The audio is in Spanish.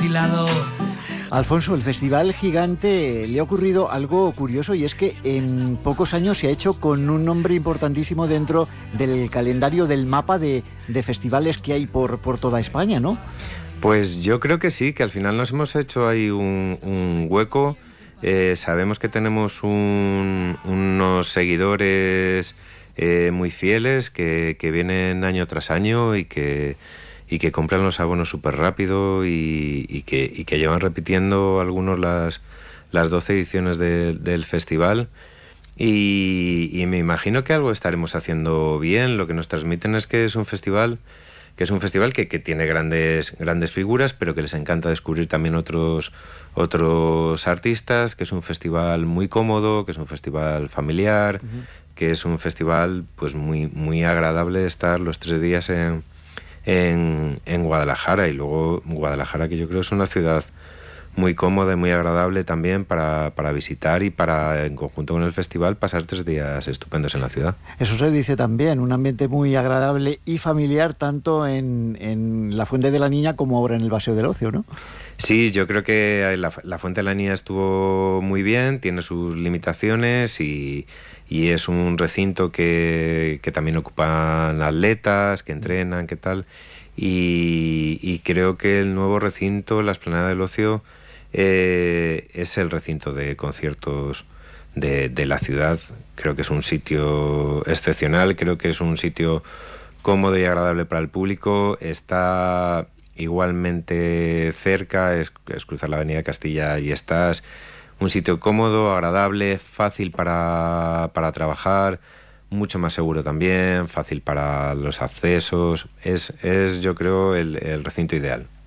destilado. Alfonso, el Festival Gigante le ha ocurrido algo curioso y es que en pocos años se ha hecho con un nombre importantísimo dentro del calendario del mapa de festivales que hay por toda España, ¿no? Pues yo creo que sí, que al final nos hemos hecho ahí un hueco. Sabemos que tenemos unos seguidores muy fieles que vienen año tras año y que compran los abonos súper rápido y que llevan repitiendo algunos las 12 ediciones del festival. Y me imagino que algo estaremos haciendo bien. Lo que nos transmiten es que es un festival que tiene grandes figuras, pero que les encanta descubrir también otros artistas, que es un festival muy cómodo, que es un festival familiar, que es un festival pues muy agradable de estar los 3 días en Guadalajara. Y luego Guadalajara, que yo creo es una ciudad muy cómoda y muy agradable también para visitar y para, en conjunto con el festival, pasar 3 días estupendos en la ciudad. Eso se dice también, un ambiente muy agradable y familiar tanto en la Fuente de la Niña como ahora en el Paseo del Ocio, ¿no? Sí, yo creo que la Fuente de la Niña estuvo muy bien, tiene sus limitaciones y es un recinto que también ocupan atletas, que entrenan, que tal. Y creo que el nuevo recinto, la Explanada del Ocio, es el recinto de conciertos de la ciudad. Creo que es un sitio excepcional, creo que es un sitio cómodo y agradable para el público. Está igualmente cerca, es cruzar la Avenida Castilla y estás. Un sitio cómodo, agradable, fácil para trabajar, mucho más seguro también, fácil para los accesos. Es yo creo, el recinto ideal.